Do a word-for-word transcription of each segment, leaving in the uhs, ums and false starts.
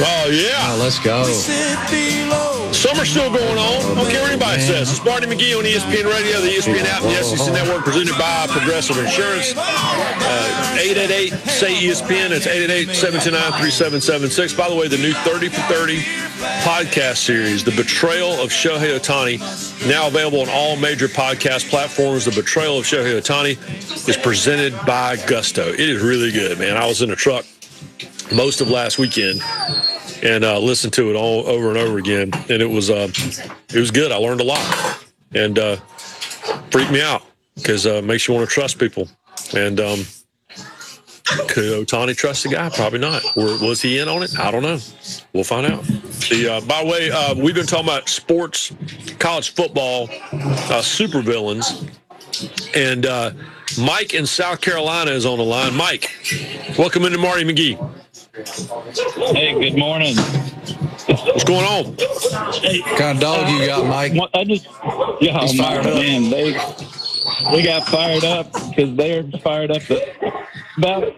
Oh, yeah. Oh, let's go. Summer's still going on. I don't care what anybody says. It's Marty McGee on E S P N Radio, the E S P N app, and the S E C Network, presented by Progressive Insurance. Uh, eight eight eight, S A Y, E S P N. It's eight eight eight, seven two nine, three seven seven six. By the way, the new thirty for thirty podcast series, The Betrayal of Shohei Ohtani, now available on all major podcast platforms. The Betrayal of Shohei Ohtani is presented by Gusto. It is really good, man. I was in a truck most of last weekend and uh, listened to it all over and over again, and it was uh, it was good. I learned a lot, and uh, freaked me out because uh, makes you want to trust people. And um, could Ohtani trust the guy? Probably not. Or was he in on it? I don't know. We'll find out. The uh, by the way, uh, we've been talking about sports, college football, uh, supervillains, and uh, Mike in South Carolina is on the line. Mike, welcome into Marty McGee. Hey, good morning. What's going on? What kind of dog you got, Mike? I just, yeah, He's fired up. man, they we got fired up because they're fired up about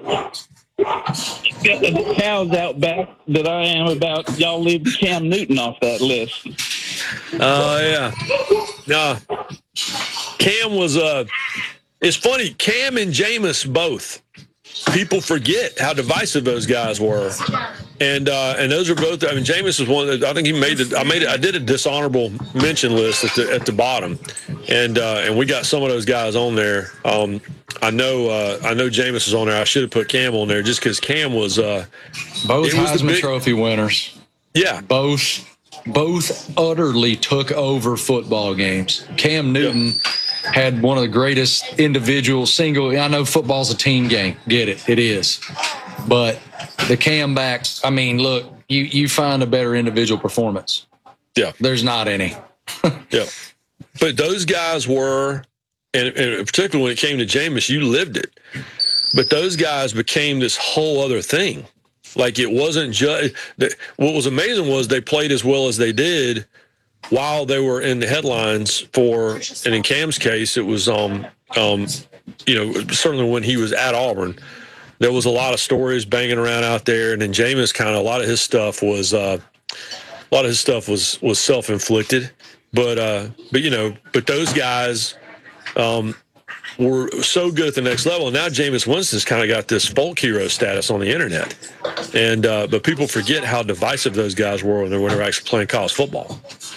the cows out back that I am about y'all leaving Cam Newton off that list. Oh, uh, yeah. No. Cam was, uh, it's funny, Cam and Jameis both. People forget how divisive those guys were, and uh, and those are both. I mean, Jameis was one that I think he made it. I made it. I did a dishonorable mention list at the at the bottom, and uh, and we got some of those guys on there. Um, I know uh, I know Jameis is on there. I should have put Cam on there just because Cam was uh, both was Heisman big, Trophy winners. Yeah, both both utterly took over football games. Cam Newton. Yeah. Had one of the greatest individual single. I know football's a team game. Get it. It is. But the Cam back, I mean, look, you, you find a better individual performance. Yeah. There's not any. Yeah. But those guys were, and, and particularly when it came to Jameis, you lived it. But those guys became this whole other thing. Like it wasn't just, what was amazing was they played as well as they did while they were in the headlines for, and in Cam's case, it was, um, um, you know, certainly when he was at Auburn, there was a lot of stories banging around out there. And then Jameis kind of, a lot of his stuff was, uh, a lot of his stuff was, was self-inflicted, but, uh, but, you know, but those guys, um, were so good at the next level. And now Jameis Winston's kind of got this folk hero status on the internet. And, uh, but people forget how divisive those guys were when they were actually playing college football.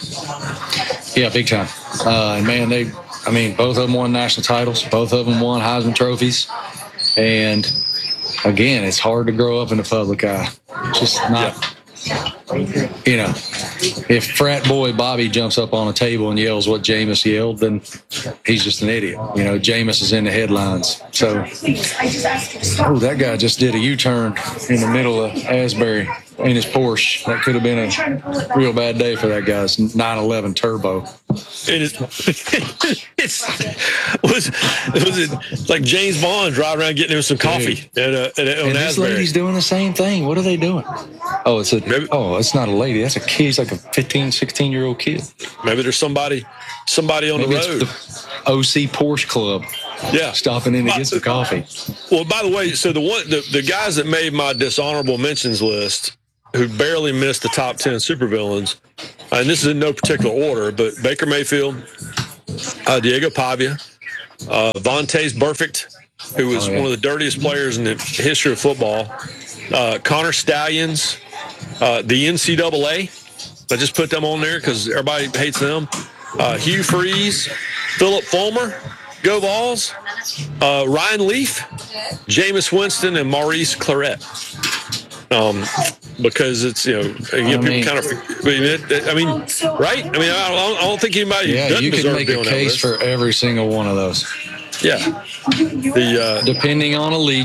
Yeah, big time. Uh, and man, they, I mean, both of them won national titles. Both of them won Heisman trophies. And again, it's hard to grow up in the public eye. It's just not, yeah. You know, if frat boy Bobby jumps up on a table and yells what Jameis yelled, then he's just an idiot. You know, Jameis is in the headlines. So, oh, that guy just did a U-turn in the middle of Asbury in his Porsche. That could have been a real bad day for that guy's nine eleven Turbo. It is. It's was was it like James Bond driving around getting him some coffee at, uh, at, at, on and this Asbury. lady's doing the same thing. What are they doing? Oh, it's a maybe, oh, it's not a lady. That's a kid. It's like a fifteen, sixteen year old kid. Maybe there's somebody somebody on maybe the road. It's the O C Porsche Club. Yeah, stopping in to get some coffee. Well, by the way, so the one the, the guys that made my dishonorable mentions list, who barely missed the top ten supervillains, and this is in no particular order, but Baker Mayfield, uh, Diego Pavia, uh, Vontaze Burfict, who was oh, yeah. one of the dirtiest players in the history of football, uh, Connor Stallions, uh, the N C double A. I just put them on there because everybody hates them. Uh, Hugh Freeze, Philip Fulmer, Go Vols, uh, Ryan Leaf, Jameis Winston, and Maurice Claret. Um, because it's, you know, you know people kind of, I mean, it, I mean, right? I mean, I don't, I don't think anybody yeah, doesn't you can deserve make to be a on that case list. for every single one of those. Yeah. The, uh, depending on a league.